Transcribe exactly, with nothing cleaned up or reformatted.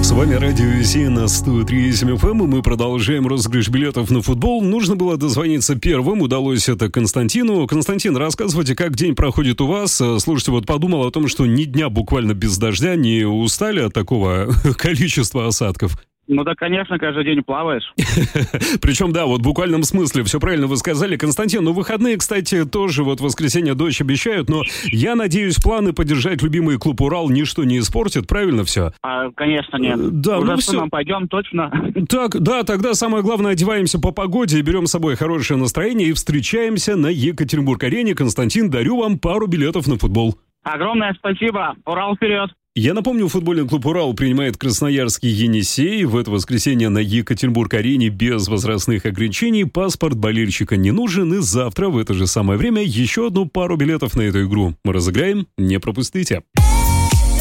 С вами Радио Си на сто три и семь эф эм, и мы продолжаем розыгрыш билетов на футбол. Нужно было дозвониться первым, удалось это Константину. Константин, рассказывайте, как день проходит у вас. Слушайте, вот подумал о том, что ни дня буквально без дождя, не устали от такого количества осадков? Ну да, конечно, каждый день плаваешь. Причем, да, вот в буквальном смысле, все правильно вы сказали. Константин, ну выходные, кстати, тоже вот в воскресенье дождь обещают, но я надеюсь, планы поддержать любимый клуб «Урал» ничто не испортит, правильно все? А, конечно, нет. Да, Уже ну с все. сыном пойдем, точно. Так, да, тогда самое главное, одеваемся по погоде, берем с собой хорошее настроение и встречаемся на Екатеринбург-арене. Константин, дарю вам пару билетов на футбол. Огромное спасибо. Урал вперед. Я напомню, футбольный клуб «Урал» принимает красноярский «Енисей». В это воскресенье на Екатеринбург-арене без возрастных ограничений. Паспорт болельщика не нужен. И завтра в это же самое время еще одну пару билетов на эту игру мы разыграем. Не пропустите.